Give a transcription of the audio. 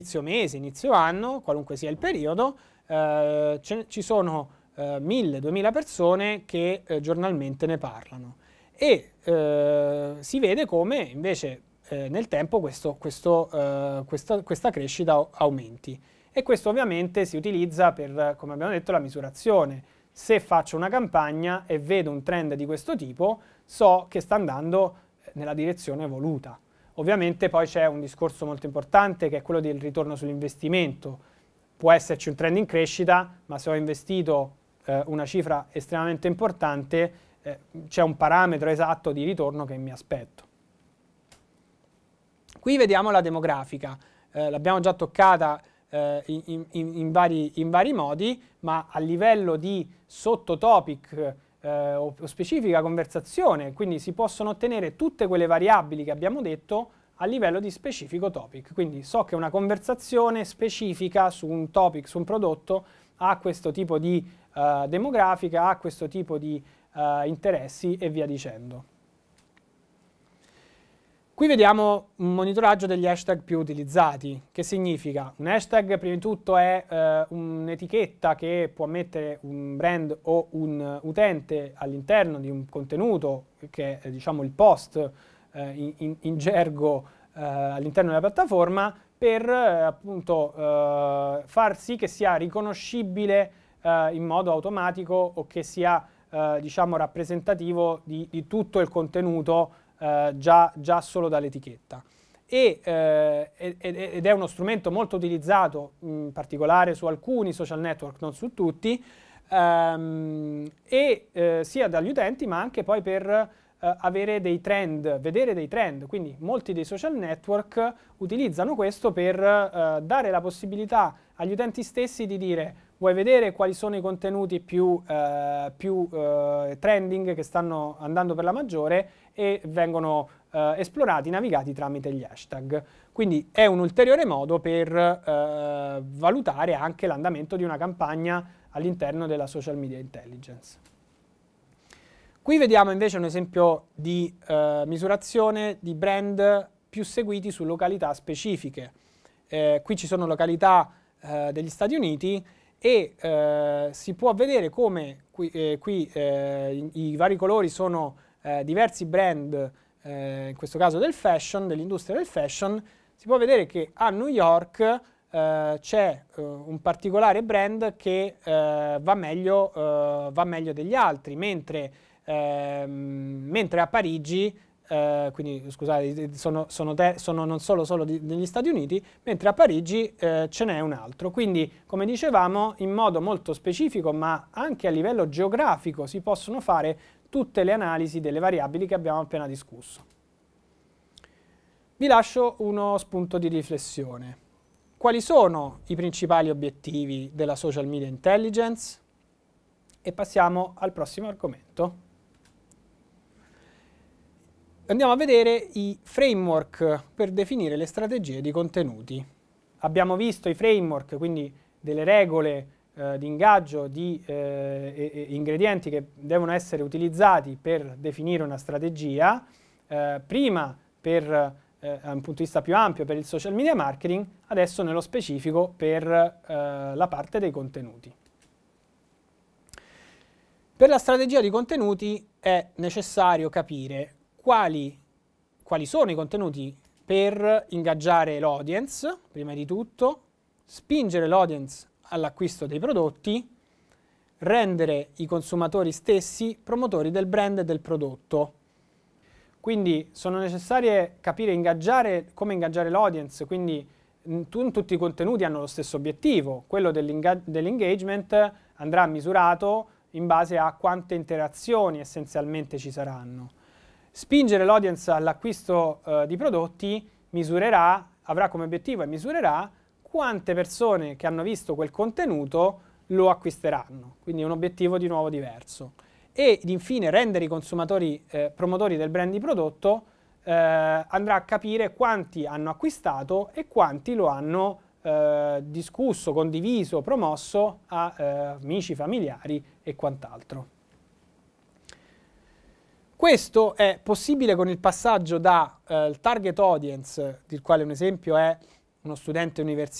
inizio mese, inizio anno, qualunque sia il periodo, ci sono 1000-2000 persone che giornalmente ne parlano e si vede come invece nel tempo questa crescita aumenti, e questo ovviamente si utilizza per, come abbiamo detto, la misurazione. Se faccio una campagna e vedo un trend di questo tipo, so che sta andando nella direzione voluta. Ovviamente poi c'è un discorso molto importante che è quello del ritorno sull'investimento. Può esserci un trend in crescita, ma se ho investito una cifra estremamente importante, c'è un parametro esatto di ritorno che mi aspetto. Qui vediamo la demografica, l'abbiamo già toccata in vari modi, ma a livello di sottotopic o specifica conversazione, quindi si possono ottenere tutte quelle variabili che abbiamo detto a livello di specifico topic. Quindi so che una conversazione specifica su un topic, su un prodotto, ha questo tipo di demografica, ha questo tipo di interessi e via dicendo. Qui vediamo un monitoraggio degli hashtag più utilizzati. Che significa? Un hashtag prima di tutto è un'etichetta che può mettere un brand o un utente all'interno di un contenuto, che è diciamo il post in gergo all'interno della piattaforma, per appunto far sì che sia riconoscibile in modo automatico o che sia diciamo rappresentativo di tutto il contenuto già solo dall'etichetta. Ed è uno strumento molto utilizzato in particolare su alcuni social network, non su tutti, sia dagli utenti ma anche poi per avere dei trend, vedere dei trend. Quindi molti dei social network utilizzano questo per dare la possibilità agli utenti stessi di dire: vuoi vedere quali sono i contenuti più trending che stanno andando per la maggiore, e vengono esplorati, navigati tramite gli hashtag. Quindi è un ulteriore modo per valutare anche l'andamento di una campagna all'interno della social media intelligence. Qui vediamo invece un esempio di misurazione di brand più seguiti su località specifiche. Qui ci sono località degli Stati Uniti e si può vedere come qui i vari colori sono diversi brand, in questo caso del fashion, dell'industria del fashion. Si può vedere che a New York c'è un particolare brand che va meglio degli altri, mentre a Parigi, quindi scusate, sono non solo degli Stati Uniti, mentre a Parigi ce n'è un altro. Quindi, come dicevamo, in modo molto specifico, ma anche a livello geografico, si possono fare tutte le analisi delle variabili che abbiamo appena discusso. Vi lascio uno spunto di riflessione. Quali sono i principali obiettivi della social media intelligence? E passiamo al prossimo argomento. Andiamo a vedere i framework per definire le strategie di contenuti. Abbiamo visto i framework, quindi delle regole di ingaggio, di ingredienti che devono essere utilizzati per definire una strategia, prima per un punto di vista più ampio per il social media marketing, adesso nello specifico per la parte dei contenuti. Per la strategia di contenuti è necessario capire quali sono i contenuti per ingaggiare l'audience, prima di tutto, spingere l'audience all'acquisto dei prodotti, rendere i consumatori stessi promotori del brand e del prodotto. Quindi sono necessarie capire come ingaggiare l'audience, quindi tutti i contenuti hanno lo stesso obiettivo. Quello dell'engagement andrà misurato in base a quante interazioni essenzialmente ci saranno. Spingere l'audience all'acquisto di prodotti avrà come obiettivo e misurerà quante persone che hanno visto quel contenuto lo acquisteranno, quindi è un obiettivo di nuovo diverso. Ed infine rendere i consumatori promotori del brand di prodotto andrà a capire quanti hanno acquistato e quanti lo hanno discusso, condiviso, promosso a amici, familiari e quant'altro. Questo è possibile con il passaggio dal target audience, del quale un esempio è uno studente universitario